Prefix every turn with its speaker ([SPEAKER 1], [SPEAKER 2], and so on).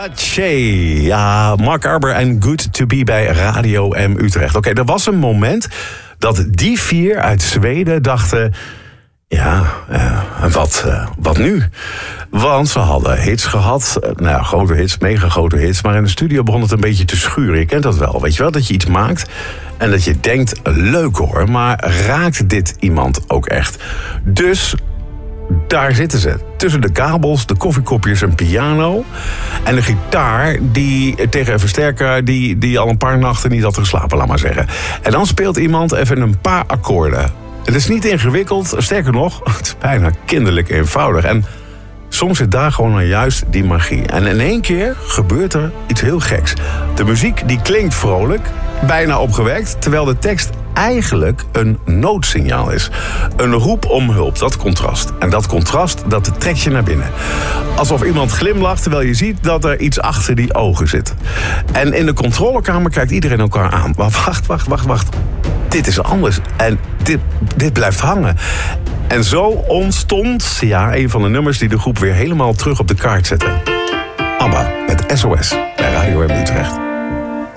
[SPEAKER 1] Pache. Ja, Mark Arber en Good to Be bij Radio M Utrecht. Oké, er was een moment dat die 4 uit Zweden dachten... Ja, wat nu? Want ze hadden hits gehad, grote hits, mega grote hits... maar in de studio begon het een beetje te schuren. Je kent dat wel, weet je wel? Dat je iets maakt en dat je denkt, leuk hoor... maar raakt dit iemand ook echt? Dus... daar zitten ze. Tussen de kabels, de koffiekopjes, een piano... en de gitaar die tegen een versterker... die al een paar nachten niet had geslapen, laat maar zeggen. En dan speelt iemand even een paar akkoorden. Het is niet ingewikkeld, sterker nog... het is bijna kinderlijk eenvoudig. En soms zit daar gewoon juist die magie. En in één keer gebeurt er iets heel geks. De muziek die klinkt vrolijk, bijna opgewekt... terwijl de tekst eigenlijk een noodsignaal is. Een roep om hulp, dat contrast. En dat contrast, dat trekt je naar binnen. Alsof iemand glimlacht, terwijl je ziet dat er iets achter die ogen zit. En in de controlekamer kijkt iedereen elkaar aan. Maar wacht. Dit is anders. En dit blijft hangen. En zo ontstond een van de nummers die de groep weer helemaal terug op de kaart zette. ABBA met SOS bij Radio M Utrecht.